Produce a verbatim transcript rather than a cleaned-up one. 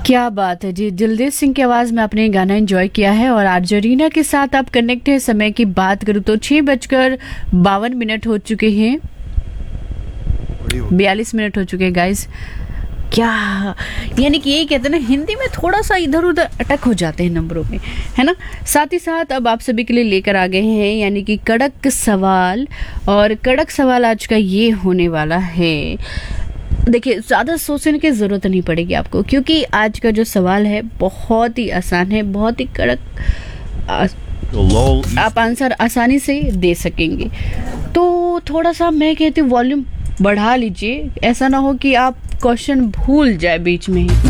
क्या बात है जी, दिलजीत सिंह की आवाज़ में आपने गाना एंजॉय किया है और अर्जेंटीना के साथ आप कनेक्ट है। समय की बात करूँ तो छः बजकर बावन मिनट हो चुके हैं, बयालीस मिनट हो चुके हैं गाइस। क्या यानी कि यही कहते हैं ना, हिंदी में थोड़ा सा इधर उधर अटक हो जाते हैं नंबरों में, है ना। साथ ही साथ अब आप सभी के लिए लेकर आ गए हैं यानी कि कड़क सवाल, और कड़क सवाल आज का ये होने वाला है। देखिए, ज़्यादा सोचने की ज़रूरत नहीं पड़ेगी आपको, क्योंकि आज का जो सवाल है बहुत ही आसान है, बहुत ही कड़क, आप आंसर आसानी से दे सकेंगे। तो थोड़ा सा मैं कहती हूँ वॉल्यूम बढ़ा लीजिए, ऐसा ना हो कि आप क्वेश्चन भूल जाए बीच में ही।